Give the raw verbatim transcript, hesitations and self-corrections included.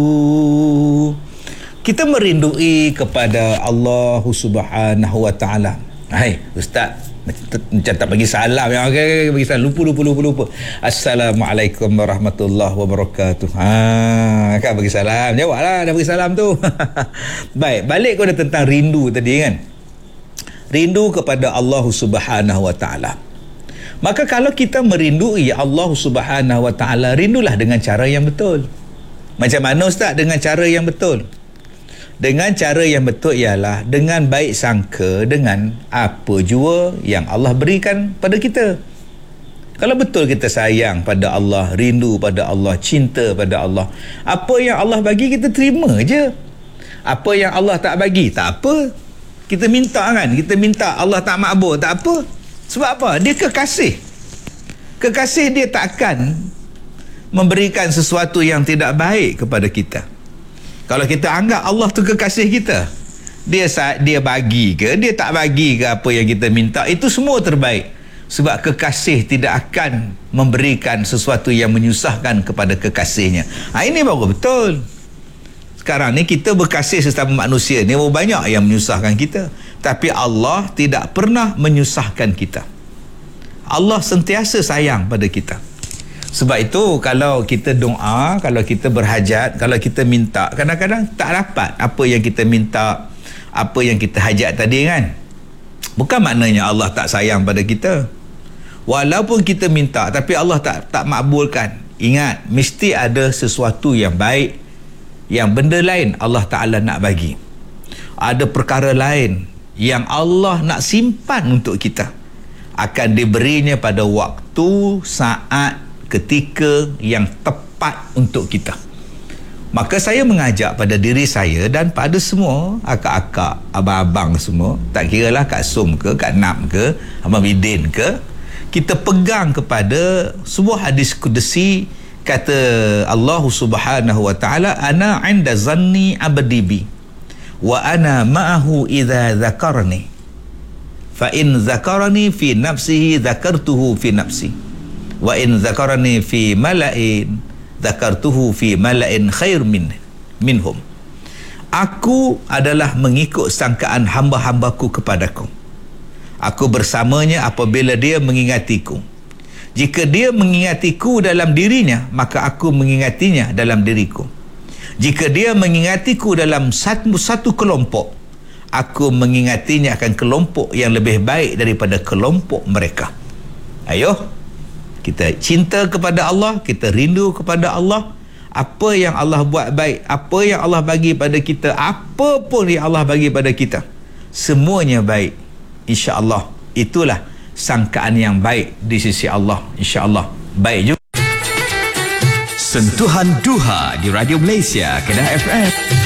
Kita merindui kepada Allah Subhanahu Wa Taala. Hai, Ustaz, macam tak bagi salam ya. Okey, okay, bagi salam. Lupa, lupa, lupa, lupa. Assalamualaikum warahmatullahi wabarakatuh. Ha, kan bagi salam. Jawablah, dah bagi salam tu. Baik, balik kepada tentang rindu tadi kan. Rindu kepada Allah Subhanahu Wa Taala. Maka kalau kita merindui Allah Subhanahu Wa Taala, rindulah dengan cara yang betul. Macam mana Ustaz dengan cara yang betul? Dengan cara yang betul ialah dengan baik sangka dengan apa jua yang Allah berikan pada kita. Kalau betul kita sayang pada Allah, rindu pada Allah, cinta pada Allah, apa yang Allah bagi kita terima je. Apa yang Allah tak bagi, tak apa. Kita minta kan, kita minta Allah tak makbul, tak apa. Sebab apa? Dia kekasih. Kekasih dia takkan memberikan sesuatu yang tidak baik kepada kita. Kalau kita anggap Allah tu kekasih kita, dia dia bagi ke, dia tak bagi ke apa yang kita minta, itu semua terbaik. Sebab kekasih tidak akan memberikan sesuatu yang menyusahkan kepada kekasihnya. Ha, ini baru betul. Sekarang ni kita berkasih sesama manusia ni banyak yang menyusahkan kita, tapi Allah tidak pernah menyusahkan kita. Allah sentiasa sayang pada kita. Sebab itu kalau kita doa, kalau kita berhajat, kalau kita minta, kadang-kadang tak dapat apa yang kita minta, apa yang kita hajat tadi kan. Bukan maknanya Allah tak sayang pada kita. Walaupun kita minta tapi Allah tak tak makbulkan, ingat mesti ada sesuatu yang baik, yang benda lain Allah Ta'ala nak bagi. Ada perkara lain yang Allah nak simpan untuk kita, akan diberinya pada waktu, saat, ketika yang tepat untuk kita. Maka saya mengajak pada diri saya dan pada semua akak-akak, abang-abang semua, tak kiralah Kak Som ke, Kak Nap ke, Abang Bidin ke, kita pegang kepada sebuah hadis qudsi. Kata Allah Subhanahu Wa Taala, ana 'inda zanni 'abdi bi wa ana ma'ahu idza dzakarni fa in dzakarani fi nafsihi dzakartuhu fi nafsi wa in dzakarani fi mala'in dzakartuhu fi mala'in khair min minhum. Aku adalah mengikut sangkaan hamba-hambaku kepadaku. Aku bersamanya apabila dia mengingatiku. Jika dia mengingatiku dalam dirinya, maka aku mengingatinya dalam diriku. Jika dia mengingatiku dalam satu, satu kelompok, aku mengingatinya akan kelompok yang lebih baik daripada kelompok mereka. Ayo, kita cinta kepada Allah, kita rindu kepada Allah. Apa yang Allah buat baik, apa yang Allah bagi pada kita, apa pun yang Allah bagi pada kita, semuanya baik. InsyaAllah itulah sangkaan yang baik di sisi Allah. InsyaAllah baik juga. Sentuhan Duha di Radio Malaysia, Kedah F M.